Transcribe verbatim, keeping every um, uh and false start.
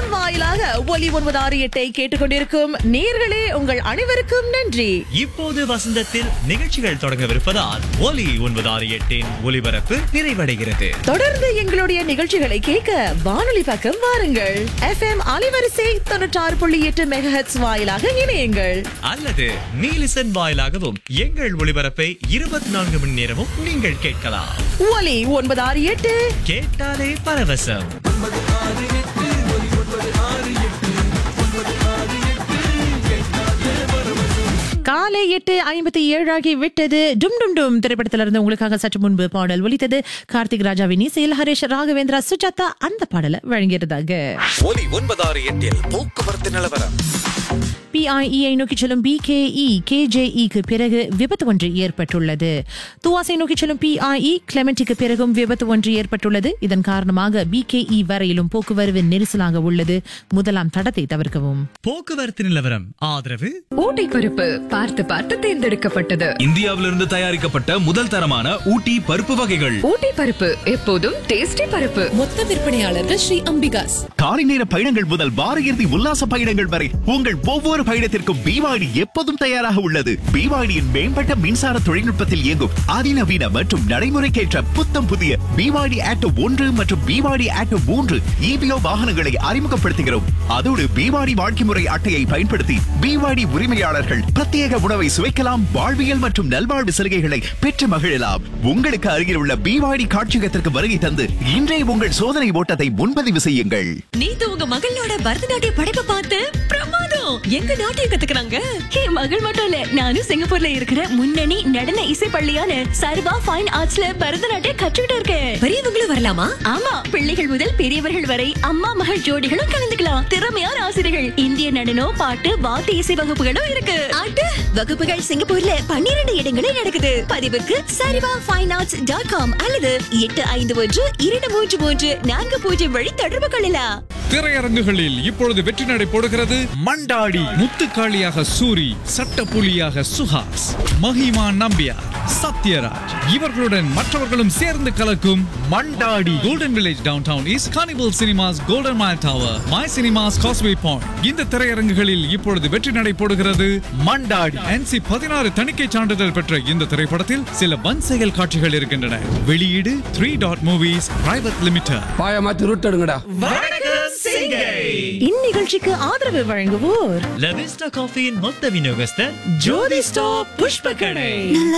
FM வாயிலாக ஒலி ஒன்பது ஆறு எட்டை கேட்டுக்கொண்டிருக்கும் நேர்களே உங்கள் அனைவருக்கும் நன்றி. இப்போது வசந்தத்தில் நிகழ்ச்சிகள் தொடங்கவிருப்பதால் ஒலி ஒன்பது ஆறு எட்டின் ஒலிபரப்பு நிறைவடைகிறது. தொடர்ந்து எங்களுடைய நிகழ்ச்சிகளை கேட்க வானொலி பக்கம் வாருங்கள். எஃப்எம் அலைவரிசை தொண்ணூற்றாறு புள்ளி எட்டு மெகாஹெர்ட்ஸ் வாயிலாக இணையுங்கள். அல்லது நீலிசன் வாயிலாகவும் எங்கள் ஒளிபரப்பை இருபத்தி நான்கு மணி நேரமும் நீங்கள் கேட்கலாம். ஒலி ஒன்பது ஆறு எட்டு கேட்டாலே பரவசம். காலை எட்டு ஐம்பத்தி ஏழாகி விட்டது. டும் டும் டும் திரைப்படத்திலிருந்து உங்களுக்காக சற்று முன்பு பாடல் ஒலித்தது. கார்த்திக் ராஜாவின் இசையில் ஹரிஷ் ராகவேந்திரா சுஜாதா அந்த பாடலை வழங்கியதாக. ஒலி ஒன்பது ஆறு எட்டில் போக்குவரத்து நிலவரம். பிஐஇ நோக்கி செல்லும் பிகேஇ கேஜேஇக்கு பிறகு விபத்து ஒன்று ஏற்பட்டுள்ளது. துவாசை நோக்கி செல்லும் பிஐஇ கிளெமெண்டிக்கு பிறகும் விபத்து ஒன்று ஏற்பட்டுள்ளது. இதன் காரணமாக பிகேஇ வரையிலும் போக்குவரத்து நெரிசலாக உள்ளது. முதலாம் தடத்தை தவிர்க்கவும். போக்குவரத்து நிலவரம் ஆதரவு ஊட்டி பருப்பு பார்த்து பார்த்து தேர்ந்தெடுக்கப்பட்டது. இந்தியாவிலிருந்து தயாரிக்கப்பட்ட முதல் தரமான ஊட்டி பருப்பு வகைகள். ஊட்டி பருப்பு எப்போதும் டேஸ்டி பருப்பு. மொத்த விற்பனையாளர்கள் ஸ்ரீ அம்பிகாஸ். காலை நேர பயணங்கள் முதல் வார இறுதி உல்லாச பயணங்கள் வரை உங்கள் ஒவ்வொரு பயணத்திற்கும் பிவாடி எப்போதும் தயாராக உள்ளது. பிவாடியின் மேம்பட்ட மின்சார தொழில்நுட்பத்தில் இயங்கும் அதிநவீன மற்றும் நடைமுறைக்கேற்ற புத்தம் புதிய பிவாடி ஆக்டோ ஒன்று மற்றும் பிவாடி ஆக்டோ மூன்று இபிஓ வாகனங்களை அறிமுகப்படுத்துகிறோம். அதோடு பிவாடி வாழ்க்கை முறை அட்டையை பயன்படுத்தி பிவாடி உரிமையாளர்கள் பிரத்யேக உணவை சுவைக்கலாம், வாழ்வியல் மற்றும் நல்வாழ்வு சலுகைகளை பெற்று மகிழலாம். உங்களுக்கு அருகில் உள்ள பிவாடி காட்சியகத்திற்கு வருகை தந்து இன்றே உங்கள் சோதனை ஓட்டத்தை முன்பதிவு செய்யுங்கள். நீங்க உங்க மகளோட பரதநாட்டிய படைப்பை பார்த்து பிரமாதம். எங்க நாட்டியம் கத்துக்கிறாங்க. என் மகள் மட்டும் இல்ல, நானும் சிங்கப்பூர்ல இருக்கிற முன்னணி நடன இசை பள்ளியான சர்வா ஃபைன் ஆர்ட்ஸ்ல பரதநாட்டியம் கற்றுக்கிட்டு இருக்கேன். பெரியவங்களும் வரலாமா? ஆமா, பிள்ளைகள் முதல் பெரியவர்கள் வரை அம்மா மகள் ஜோடிகளும் கலந்துக்கலாம். திறமையான ஆசிரியர்கள், இந்திய நடனம், பாட்டு, வாத்திய இசை வகுப்புகளும் இருக்கு. ஆட்டு வகுப்புகள் சிங்கப்பூர்ல பன்னிரண்டு இடங்களில் நடக்குது. பதிவுக்கு சரிவா ஃபைன் ஆர்ட்ஸ் டாட் காம் அல்லது எட்டு ஐந்து ஒன்று இரண்டு மூன்று மூன்று நான்கு பூஜ்ஜியம் வழி தொடர்பு கொள்ளலாம். திரையரங்குகளில் இப்பொழுது வெற்றி நடை போடுகிறது மண்டாடி. முத்துக்காளியாக சூரி, சட்டப்புலியாக சுஹாஸ், மஹிமா நம்பியார், சத்யராஜ் இவர்களுடன் மற்றவர்களும் சேர்ந்து கலக்கும் Mandaadi. Golden village down town is carnival cinemas golden mile tower, my cinemas causeway point. இந்த திரையரங்குகளில் இப்பொழுது வெற்றி நடை போடுகிறது மண்டாடி. என்சி பதினாறு தணிக்கை சான்றிதழ் பெற்ற இந்த திரைப்படத்தில் சில வன் செயல் காட்சிகள் இருக்கின்றன. வெளியீடு three dot movies private limited. பாயமாத்தி root எடுங்கடா. இந்நிகழ்ச்சிக்கு ஆதரவு வழங்குவோர் லவிஸ்டா காஃபியின் மொத்த விநியோகஸ்தர் ஜோதி ஸ்டாப் புஷ்ப கடை.